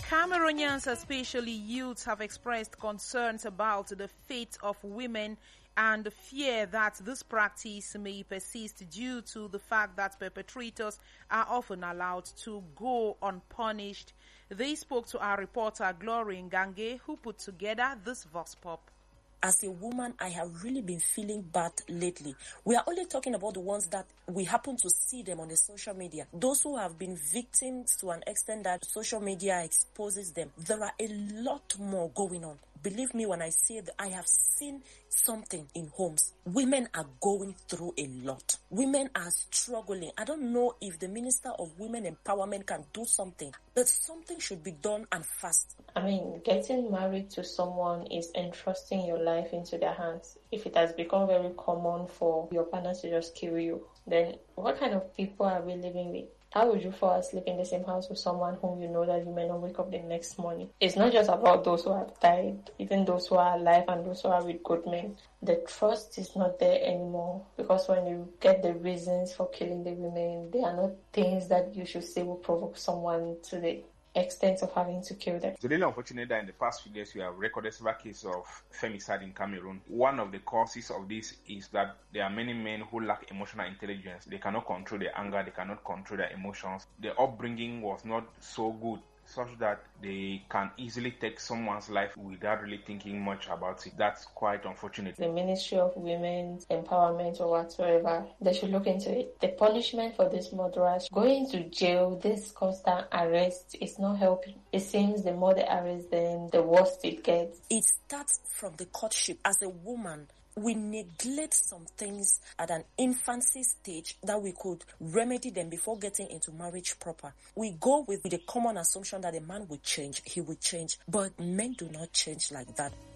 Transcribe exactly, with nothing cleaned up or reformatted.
Cameroonians, especially youths, have expressed concerns about the fate of women and fear that this practice may persist due to the fact that perpetrators are often allowed to go unpunished. They spoke to our reporter Glory Ngange, who put together this vox pop. As a woman, I have really been feeling bad lately. We are only talking about the ones that we happen to see them on the social media. Those who have been victims to an extent that social media exposes them. There are a lot more going on. Believe me when I say that I have seen something in homes. Women are going through a lot. Women are struggling. I don't know if the Minister of Women Empowerment can do something, but something should be done and fast. I mean, getting married to someone is entrusting your life into their hands. If it has become very common for your partner to just kill you, then what kind of people are we living with? How would you fall asleep in the same house with someone whom you know that you may not wake up the next morning? It's not just about those who have died, even those who are alive and those who are with good men. The trust is not there anymore, because when you get the reasons for killing the women, they are not things that you should say will provoke someone to the extent of having to kill them. It's really unfortunate that in the past few days we have recorded several cases of femicide in Cameroon. One of the causes of this is that there are many men who lack emotional intelligence. They cannot control their anger, they cannot control their emotions. Their upbringing was not so good, such that they can easily take someone's life without really thinking much about it. That's quite unfortunate. The Ministry of Women's Empowerment or whatsoever, they should look into it. The punishment for these murderers, going to jail, this constant arrest is not helping. It seems the more they arrest them, the worse it gets. It starts from the courtship. As a woman, we neglect some things at an infancy stage that we could remedy them before getting into marriage proper. We go with the common assumption that a man will change, he will change, but men do not change like that.